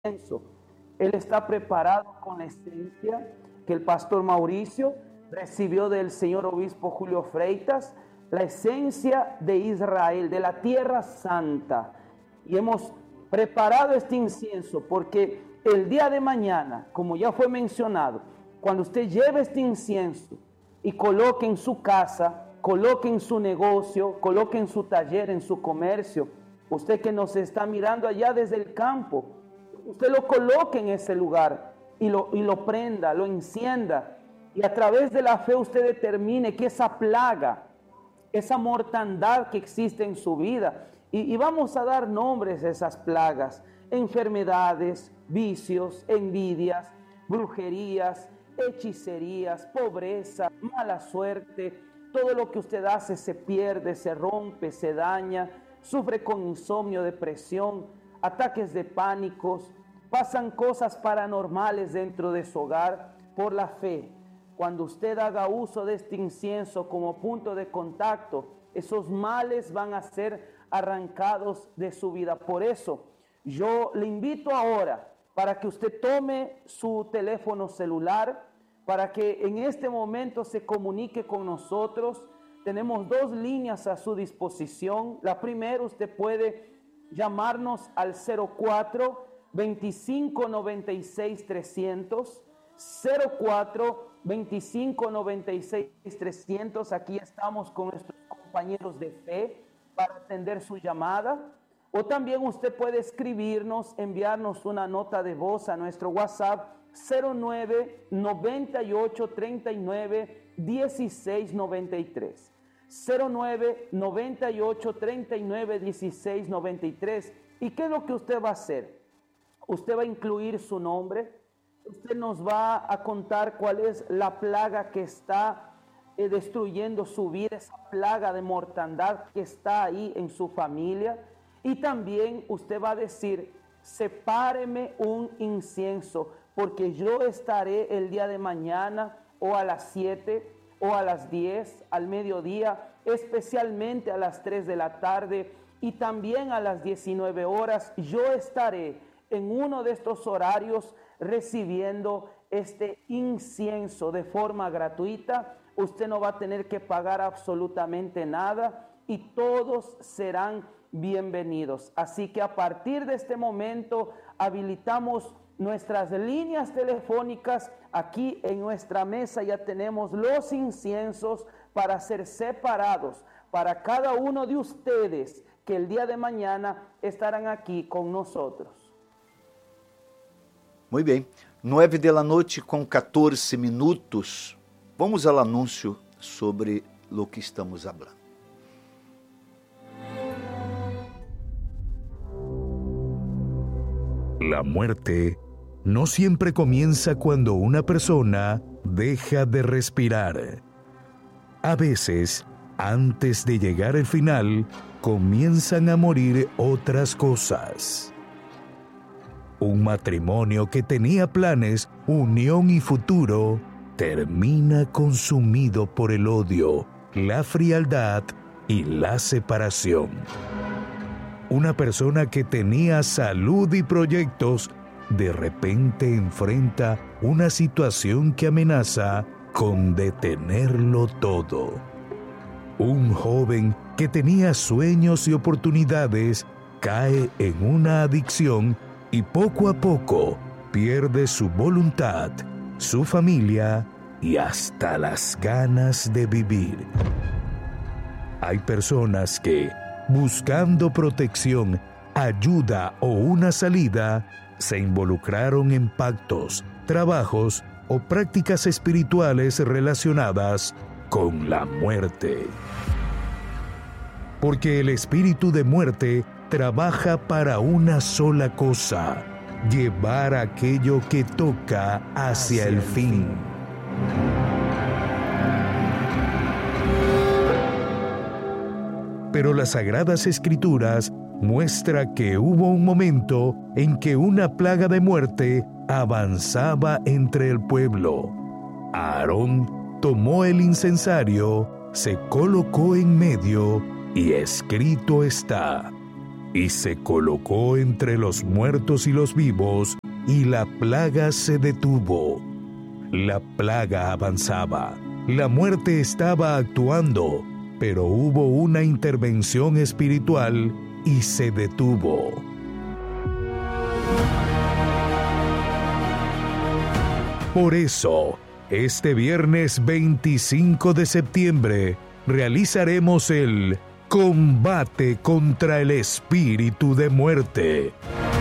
incienso. Él está preparado con la esencia que el pastor Mauricio recibió del señor obispo Julio Freitas, la esencia de Israel, de la tierra santa. Y hemos preparado este incienso porque el día de mañana, como ya fue mencionado, cuando usted lleve este incienso y coloque en su casa, coloque en su negocio, coloque en su taller, en su comercio, usted que nos está mirando allá desde el campo, usted lo coloque en ese lugar y lo prenda, lo encienda, y a través de la fe usted determine que esa plaga, esa mortandad que existe en su vida, y vamos a dar nombres a esas plagas: enfermedades, vicios, envidias, brujerías, hechicerías, pobreza, mala suerte. Todo lo que usted hace se pierde, se rompe, se daña, sufre con insomnio, depresión, ataques de pánicos, pasan cosas paranormales dentro de su hogar. Por la fe, cuando usted haga uso de este incienso como punto de contacto, esos males van a ser arrancados de su vida. Por eso, yo le invito ahora para que usted tome su teléfono celular, para que en este momento se comunique con nosotros. Tenemos 2 líneas a su disposición. La primera, usted puede llamarnos al 04 25 96 300, 04 25 96 300. Aquí estamos con nuestros compañeros de fe para atender su llamada. O también usted puede escribirnos, enviarnos una nota de voz a nuestro WhatsApp 09 98 39 16 93. 09 98 39 16 93. ¿Y qué es lo que usted va a hacer? Usted va a incluir su nombre. Usted nos va a contar cuál es la plaga que está destruyendo su vida, esa plaga de mortandad que está ahí en su familia. Y también usted va a decir: sepáreme un incienso, porque yo estaré el día de mañana, o a las 7, o a las 10, al mediodía, especialmente a las 3 de la tarde, y también a las 19 horas, yo estaré en uno de estos horarios recibiendo este incienso de forma gratuita. Usted no va a tener que pagar absolutamente nada y todos serán bienvenidos. Así que a partir de este momento habilitamos nuestras líneas telefónicas. Aquí en nuestra mesa ya tenemos los inciensos para ser separados para cada uno de ustedes que el día de mañana estarán aquí con nosotros. Muito bem, 9 da noite com 14 minutos. Vamos ao anúncio sobre o que estamos falando. La muerte no siempre comienza cuando una persona deja de respirar. A veces, antes de llegar al final, comienzan a morir otras cosas. Un matrimonio que tenía planes, unión y futuro, termina consumido por el odio, la frialdad y la separación. Una persona que tenía salud y proyectos, de repente enfrenta una situación que amenaza con detenerlo todo. Un joven que tenía sueños y oportunidades cae en una adicción y poco a poco pierde su voluntad, su familia y hasta las ganas de vivir. Hay personas que, buscando protección, ayuda o una salida, se involucraron en pactos, trabajos o prácticas espirituales relacionadas con la muerte. Porque el espíritu de muerte trabaja para una sola cosa: llevar aquello que toca hacia el fin. Pero las Sagradas Escrituras muestra que hubo un momento en que una plaga de muerte avanzaba entre el pueblo. Aarón tomó el incensario, se colocó en medio y escrito está: y se colocó entre los muertos y los vivos, y la plaga se detuvo. La plaga avanzaba, la muerte estaba actuando, pero hubo una intervención espiritual y se detuvo. Por eso, este viernes 25 de septiembre, realizaremos el combate contra el espíritu de muerte.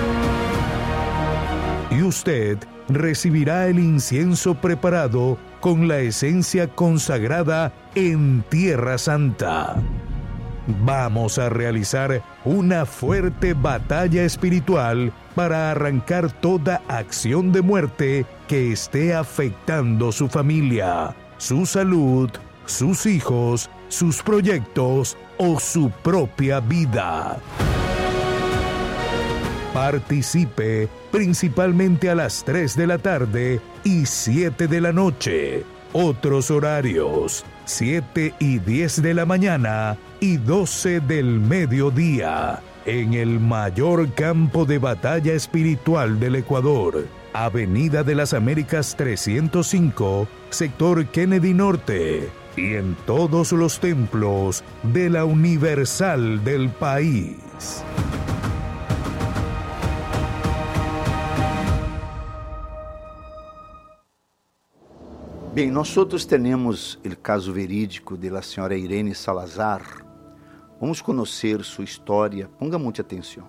Y usted recibirá el incienso preparado con la esencia consagrada en Tierra Santa. Vamos a realizar una fuerte batalla espiritual para arrancar toda acción de muerte que esté afectando su familia, su salud, sus hijos, sus proyectos o su propia vida. Participe principalmente a las 3 de la tarde y 7 de la noche. Otros horarios: 7 y 10 de la mañana y 12 del mediodía. En el mayor campo de batalla espiritual del Ecuador, Avenida de las Américas 305, sector Kennedy Norte, y en todos los templos de la Universal del país. Bem, nós outros temos o caso verídico da senhora Irene Salazar. Vamos conhecer sua história. Ponga muita atenção.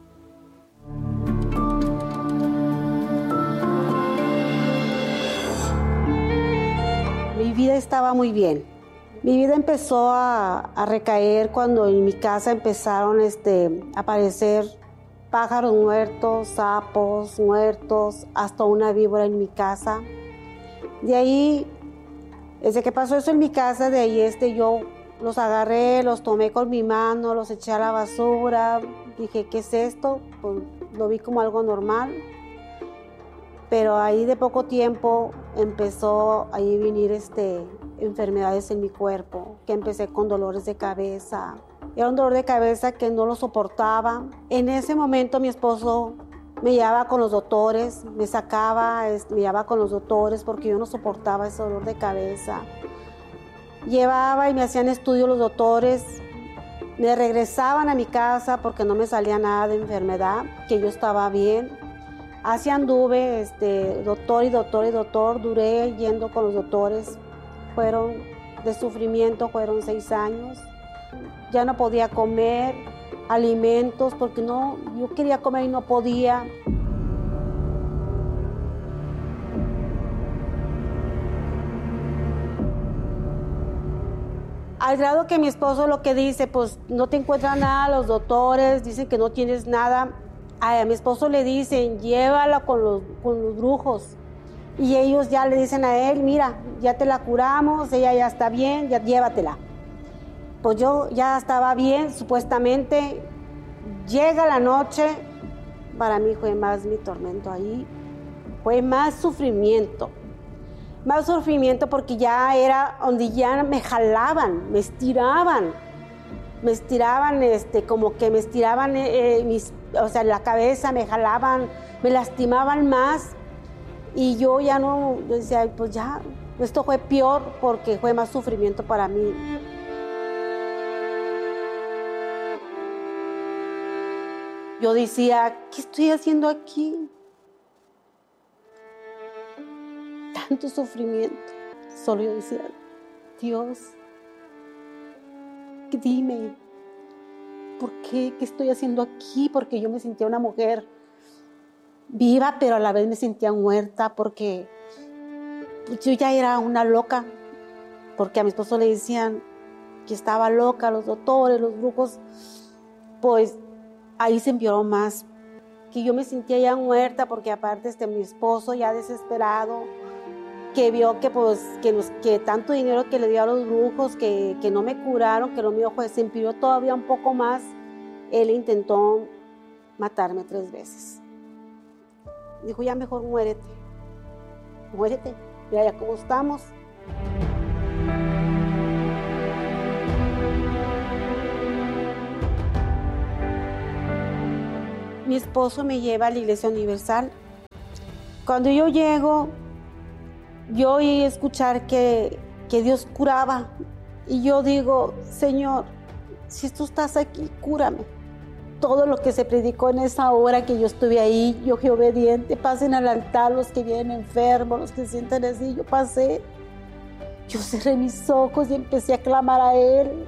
Mi vida estaba muy bien. Mi vida empezó a recaer cuando en mi casa empezaron a aparecer pájaros muertos, sapos muertos, hasta una víbora en mi casa. De ahí, desde que pasó eso en mi casa, de ahí yo los agarré, los tomé con mi mano, los eché a la basura. Dije, ¿qué es esto? Pues lo vi como algo normal. Pero ahí de poco tiempo empezó a venir enfermedades en mi cuerpo, que empecé con dolores de cabeza. Era un dolor de cabeza que no lo soportaba. En ese momento mi esposo me llevaba con los doctores, me llevaba con los doctores porque yo no soportaba ese dolor de cabeza. Llevaba y me hacían estudios los doctores, me regresaban a mi casa porque no me salía nada de enfermedad, que yo estaba bien. Así anduve, doctor y doctor y doctor, duré yendo con los doctores. Fueron de sufrimiento, fueron 6 años. Ya no podía comer alimentos porque yo quería comer y no podía. Al grado que mi esposo lo que dice, pues no te encuentran nada, los doctores dicen que no tienes nada. A mi esposo le dicen, llévala con los brujos. Y ellos ya le dicen a él, mira, ya te la curamos, ella ya está bien, ya llévatela. Pues yo ya estaba bien, supuestamente. Llega la noche, para mí fue más mi tormento ahí, fue más sufrimiento porque ya era donde ya me jalaban, me estiraban, como que me estiraban la cabeza, me jalaban, me lastimaban más y yo ya no, decía, pues ya, esto fue peor porque fue más sufrimiento para mí. Yo decía, ¿qué estoy haciendo aquí? Tanto sufrimiento. Solo yo decía, Dios, dime, ¿por qué? ¿Qué estoy haciendo aquí? Porque yo me sentía una mujer viva, pero a la vez me sentía muerta porque yo ya era una loca. Porque a mi esposo le decían que estaba loca, los doctores, los brujos, pues ahí se empeoró más, que yo me sentía ya muerta porque aparte mi esposo ya desesperado, que vio que tanto dinero que le dio a los brujos, que no me curaron, que lo mío se empeoró todavía un poco más. Él intentó matarme 3 veces. Dijo, ya mejor muérete, mira ya cómo estamos. mi esposo me lleva a la Iglesia Universal. Cuando yo llego, yo oí escuchar que Dios curaba. Y yo digo, Señor, si tú estás aquí, cúrame. Todo lo que se predicó en esa hora que yo estuve ahí, yo fui obediente. Pasen al altar los que vienen enfermos, los que se sienten así. Yo pasé. Yo cerré mis ojos y empecé a clamar a Él.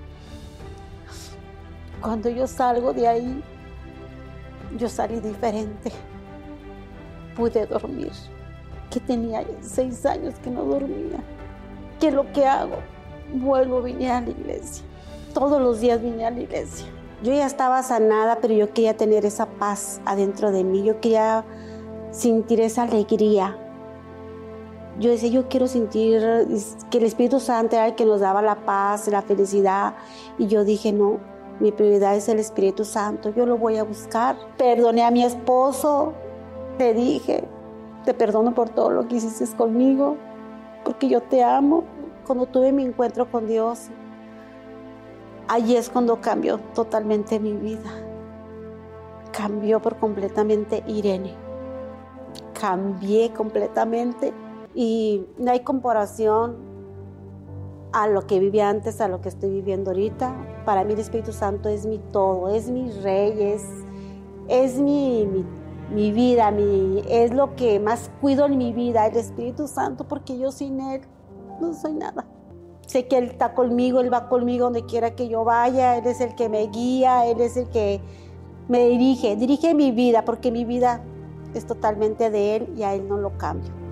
Cuando yo salgo de ahí, yo salí diferente. Pude dormir. Que tenía 6 años que no dormía. ¿Qué es lo que hago? Vuelvo, vine a la iglesia. Todos los días vine a la iglesia. Yo ya estaba sanada, pero yo quería tener esa paz adentro de mí. Yo quería sentir esa alegría. Yo decía, yo quiero sentir que el Espíritu Santo era el que nos daba la paz, la felicidad. Y yo dije, no, mi prioridad es el Espíritu Santo. Yo lo voy a buscar. Perdoné a mi esposo. Le dije, te perdono por todo lo que hiciste conmigo, porque yo te amo. Cuando tuve mi encuentro con Dios, allí es cuando cambió totalmente mi vida. Cambió por completamente Irene. Cambié completamente y no hay comparación a lo que vivía antes, a lo que estoy viviendo ahorita. Para mí el Espíritu Santo es mi todo, es mi rey, es mi vida, es lo que más cuido en mi vida, el Espíritu Santo, porque yo sin Él no soy nada. Sé que Él está conmigo, Él va conmigo donde quiera que yo vaya, Él es el que me guía, Él es el que me dirige mi vida, porque mi vida es totalmente de Él y a Él no lo cambio.